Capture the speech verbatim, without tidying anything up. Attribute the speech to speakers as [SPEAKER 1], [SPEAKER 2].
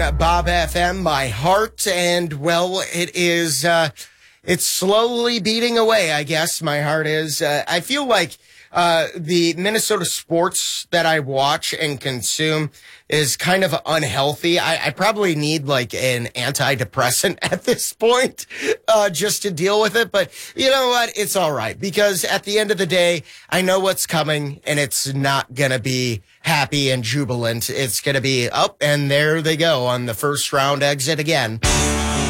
[SPEAKER 1] Bob F M, my heart, and well, it is, uh, it's slowly beating away, I guess. My heart is. Uh, I feel like uh, the Minnesota sports that I watch and consume is kind of unhealthy. I, I probably need like an antidepressant at this point uh, just to deal with it. But you know what? It's all right, because at the end of the day, I know what's coming, and it's not going to be happy and jubilant. It's going to be up, and there they go on the first round exit again.